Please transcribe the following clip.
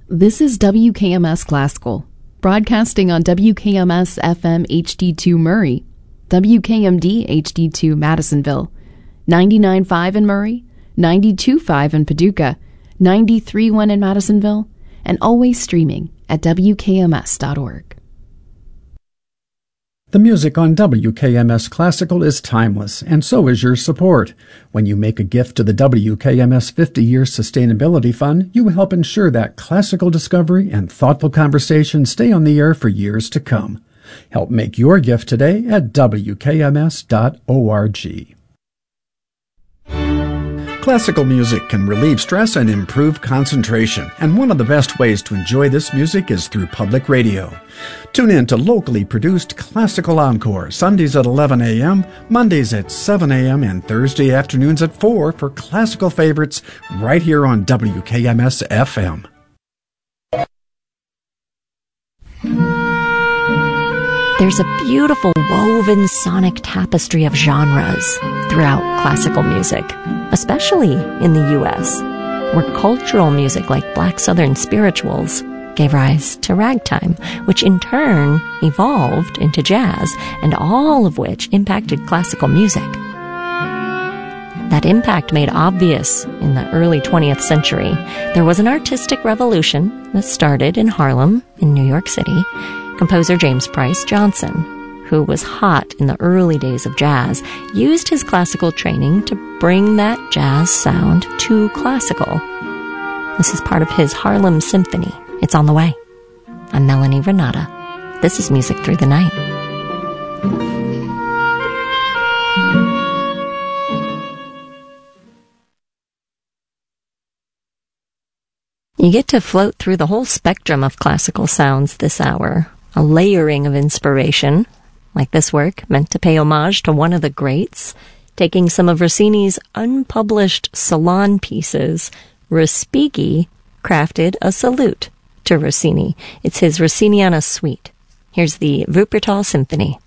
This is WKMS Classical, broadcasting on WKMS FM HD2 Murray, WKMD HD2 Madisonville, 99.5 in Murray, 92.5 in Paducah, 93.1 in Madisonville, and always streaming at WKMS.org. The music on WKMS Classical is timeless, and so is your support. When you make a gift to the WKMS 50-Year Sustainability Fund, you help ensure that classical discovery and thoughtful conversation stay on the air for years to come. Help make your gift today at WKMS.org. Classical music can relieve stress and improve concentration, and one of the best ways to enjoy this music is through public radio. Tune in to locally produced Classical Encore, Sundays at 11 a.m., Mondays at 7 a.m., and Thursday afternoons at 4 for classical favorites right here on WKMS FM. There's a beautiful woven sonic tapestry of genres throughout classical music, especially in the U.S., where cultural music like Black Southern spirituals gave rise to ragtime, which in turn evolved into jazz, and all of which impacted classical music. That impact made obvious in the early 20th century. There was an artistic revolution that started in Harlem, in New York City. Composer James Price Johnson, who was hot in the early days of jazz, used his classical training to bring that jazz sound to classical. This is part of his Harlem Symphony. It's on the way. I'm Melanie Renata. This is Music Through the Night. You get to float through the whole spectrum of classical sounds this hour. A layering of inspiration, like this work, meant to pay homage to one of the greats, taking some of Rossini's unpublished salon pieces. Respighi crafted a salute to Rossini. It's his Rossiniana suite. Here's the Wuppertal Symphony.